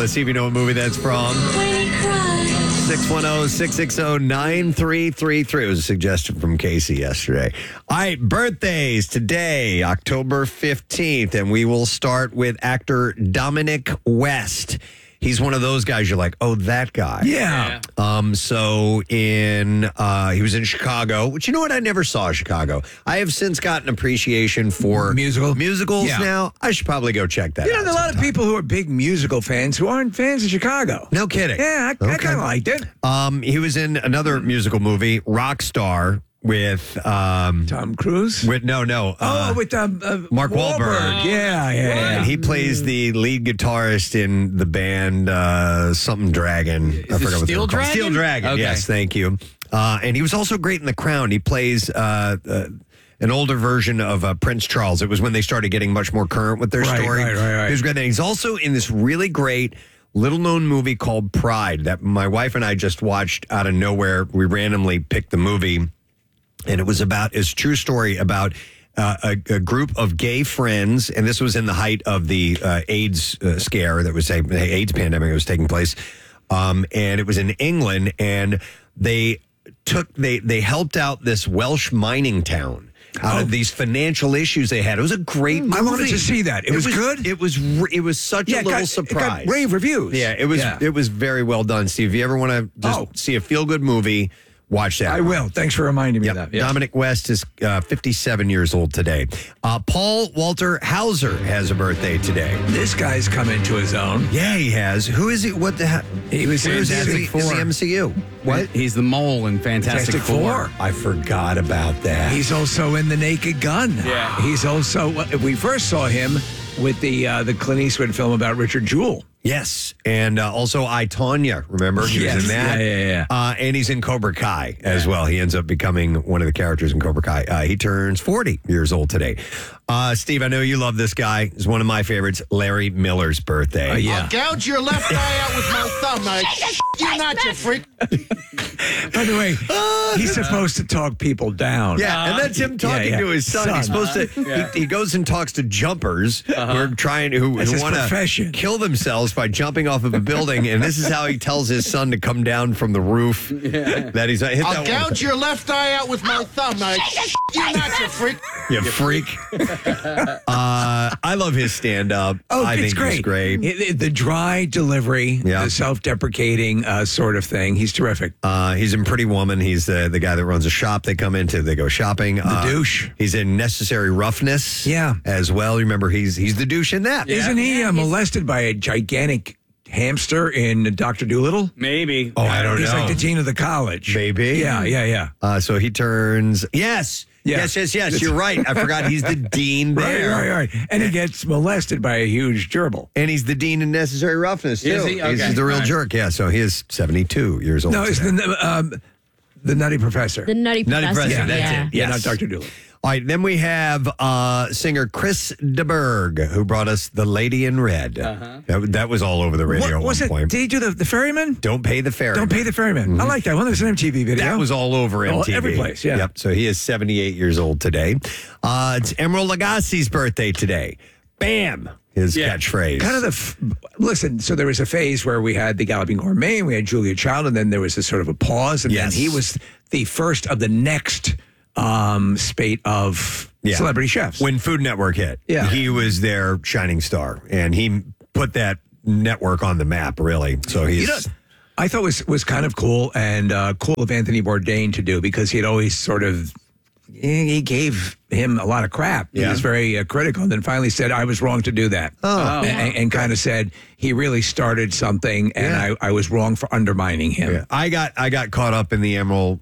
Let's see if you know what movie that's from. 610-660-9333. It was a suggestion from Casey yesterday. All right, birthdays today, October 15th, and we will start with actor Dominic West. He's one of those guys you're like, oh, that guy. Yeah. He was in Chicago, which, you know what? I never saw Chicago. I have since gotten appreciation for musicals now. I should probably go check that out. There are a lot of people who are big musical fans who aren't fans of Chicago. No kidding. Yeah, I kind of liked it. He was in another musical movie, Rockstar, with Tom Cruise. with Mark Wahlberg. Yeah. And he plays the lead guitarist in the band something Dragon. I forgot what Steel Dragon? Steel Dragon. Okay. Yes, thank you. And he was also great in The Crown. He plays an older version of Prince Charles. It was when they started getting much more current with their story. Right. He was great. And he's also in this really great little-known movie called Pride that my wife and I just watched out of nowhere. We randomly picked the movie. And it was it's a true story about a group of gay friends, and this was in the height of the AIDS scare that was the AIDS pandemic that was taking place, and it was in England, and they helped out this Welsh mining town out of these financial issues they had. It was a great movie. I wanted to see that. It was good? It was such a little surprise. It got rave reviews. Yeah, it was very well done, Steve. If you ever want to just see a feel-good movie, watch that. I will. Thanks for reminding me of that. Yes. Dominic West is 57 years old today. Paul Walter Hauser has a birthday today. This guy's come into his own. Yeah, he has. Who is he? What the heck? He was in Fantastic Four. Is the MCU. What? He's the mole in Fantastic Four. I forgot about that. He's also in The Naked Gun. Yeah. He's also, we first saw him with the Clint Eastwood film about Richard Jewell. Yes, and also I, Tonya, remember? He was in that. Yeah. And he's in Cobra Kai as well. He ends up becoming one of the characters in Cobra Kai. He turns 40 years old today. Steve, I know you love this guy. He's one of my favorites, Larry Miller's birthday. I'll gouge your left eye out with my thumb. You're not, you freak. By the way, he's supposed to talk people down. Yeah, and that's him talking to his son. He's supposed to. He goes and talks to jumpers who are who want to kill themselves by jumping off of a building, and this is how he tells his son to come down from the roof. That he's hit I'll gouge your left eye out with my thumb. You're not, you freak. You freak. I love his stand-up. I think great. He's great. The dry delivery, the self-deprecating sort of thing. He's terrific. He's in Pretty Woman. He's the guy that runs a shop they come into. They go shopping. The douche. He's in Necessary Roughness. Yeah. As well. Remember, he's the douche in that. Yeah. Isn't he molested by a gigantic hamster in Dr. Dolittle? Maybe. Oh, I don't know. He's like the dean of the college. Maybe. Yeah. So he turns. Yes. You're right. I forgot he's the dean there. Right. And he gets molested by a huge gerbil. And he's the dean in Necessary Roughness, too. Is he? Okay. He's the real jerk. Yeah, so he is 72 years old. No, it's the Nutty Professor. The Nutty Professor. Yeah, that's it. Yeah, Yes. not Dr. Dolittle. All right, then we have singer Chris DeBerg, who brought us The Lady in Red. That was all over the radio What was at it? one point. Did he do the ferryman? Don't Pay the Ferryman. Don't Pay the Ferryman. I like that one. There's an MTV video. That was all over MTV. Every place, yeah. Yep, so he is 78 years old today. It's Emeril Lagasse's birthday today. Bam! His catchphrase. Kind of listen, so there was a phase where we had the Galloping Gourmet, and we had Julia Child, and then there was a sort of a pause, and then he was the first of the next spate of celebrity chefs. When Food Network hit, he was their shining star, and he put that network on the map, really. So he's... I thought was kind of cool and cool of Anthony Bourdain to do, because he had always sort of... He gave him a lot of crap. He was very critical, and then finally said, I was wrong to do that. And kind of said he really started something, and I was wrong for undermining him. Yeah. I got caught up in the Emeril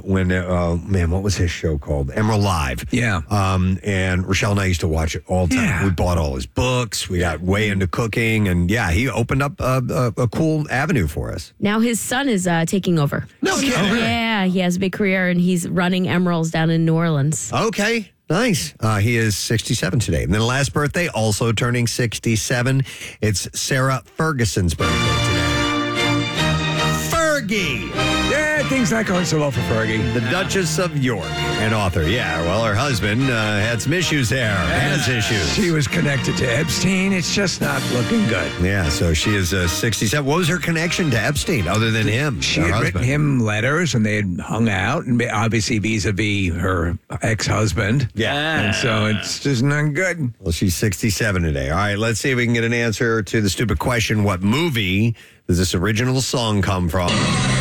when what was his show called? Emeril Live. Yeah. And Rochelle and I used to watch it all the time. Yeah. We bought all his books. We got way into cooking, and he opened up a cool avenue for us. Now his son is taking over. No kidding. Yeah, he has a big career, and he's running Emeril's down in New Orleans. Okay. Nice. He is 67 today. And then last birthday, also turning 67, it's Sarah Ferguson's birthday today. Fergie! Yeah! things not going so well for Fergie. The Duchess of York, an author. Yeah, well, her husband had some issues there. Has issues. She was connected to Epstein. It's just not looking good. Yeah, so she is 67. What was her connection to Epstein other than him? She her had husband? written him letters, and they had hung out, and obviously vis-a-vis her ex-husband. Yeah. And so it's just not good. Well, she's 67 today. All right, let's see if we can get an answer to the stupid question. What movie does this original song come from?